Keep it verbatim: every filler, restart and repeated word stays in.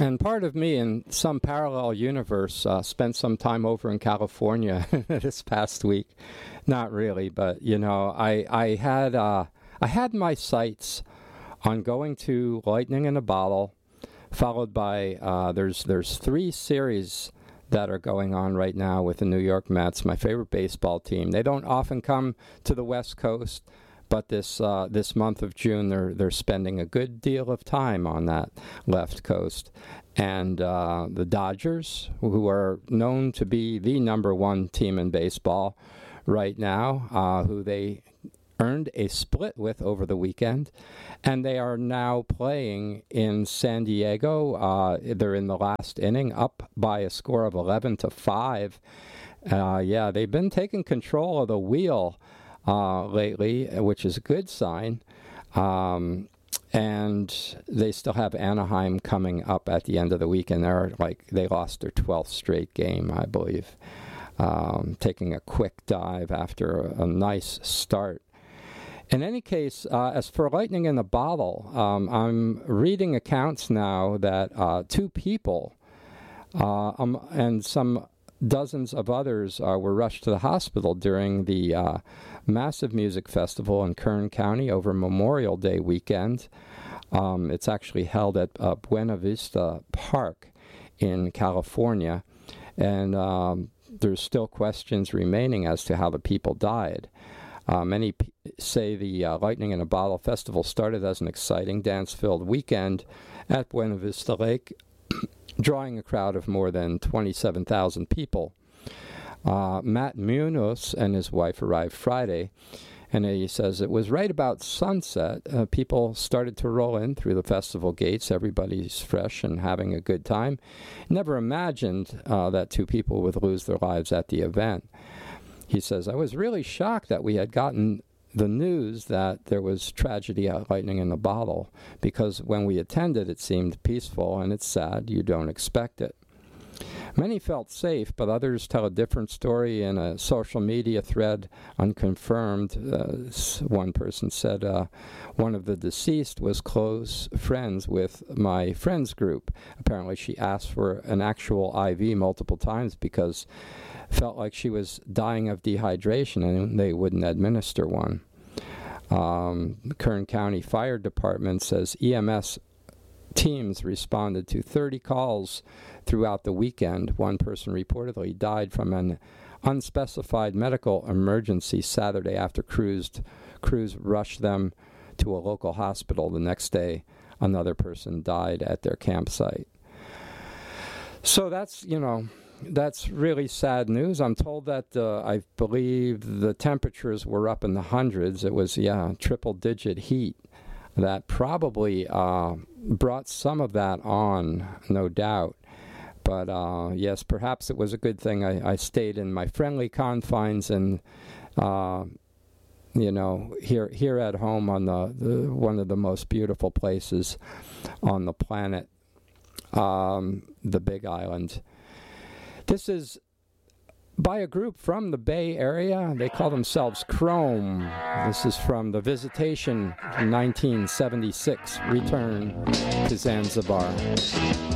And part of me in some parallel universe uh, spent some time over in California this past week. Not really, but, you know, I, I had uh, I had my sights on going to Lightning in a Bottle, followed by, uh, there's there's three series that are going on right now with the New York Mets, my favorite baseball team. They don't often come to the West Coast, but this uh, this month of June, they're they're spending a good deal of time on that left coast. And uh, the Dodgers, who are known to be the number one team in baseball right now, uh, who they earned a split with over the weekend, and they are now playing in San Diego. Uh, they're in the last inning, up by a score of eleven to five. Uh, yeah, they've been taking control of the wheel uh, lately, which is a good sign. Um, and they still have Anaheim coming up at the end of the week, and they're like they lost their twelfth straight game, I believe. Um, taking a quick dive after a, a nice start. In any case, uh, as for Lightning in a Bottle, um, I'm reading accounts now that uh, two people uh, um, and some dozens of others uh, were rushed to the hospital during the uh, massive music festival in Kern County over Memorial Day weekend. Um, it's actually held at uh, Buena Vista Park in California, and um, there's still questions remaining as to how the people died. Uh, many p- say the uh, Lightning in a Bottle festival started as an exciting dance-filled weekend at Buena Vista Lake, drawing a crowd of more than twenty-seven thousand people. Uh, Matt Munoz and his wife arrived Friday, and he says it was right about sunset. Uh, people started to roll in through the festival gates. Everybody's fresh and having a good time. Never imagined uh, that two people would lose their lives at the event. He says, I was really shocked that we had gotten the news that there was tragedy at Lightning in a Bottle, because when we attended, it seemed peaceful, and it's sad. You don't expect it. Many felt safe, but others tell a different story in a social media thread, unconfirmed. Uh, one person said uh, one of the deceased was close friends with my friend's group. Apparently she asked for an actual I V multiple times because felt like she was dying of dehydration and they wouldn't administer one. Um, Kern County Fire Department says E M S teams responded to thirty calls throughout the weekend. One person reportedly died from an unspecified medical emergency Saturday after crews, crews rushed them to a local hospital. The next day, another person died at their campsite. So that's, you know, that's really sad news. I'm told that uh, I believe the temperatures were up in the hundreds. It was, yeah, triple-digit heat. That probably uh, brought some of that on, no doubt. But uh, yes, perhaps it was a good thing I, I stayed in my friendly confines and, uh, you know, here here at home on the, the one of the most beautiful places on the planet, um, the Big Island. This is by a group from the Bay Area. They call themselves Chrome. This is from the Visitation in nineteen seventy-six, Return to Zanzibar.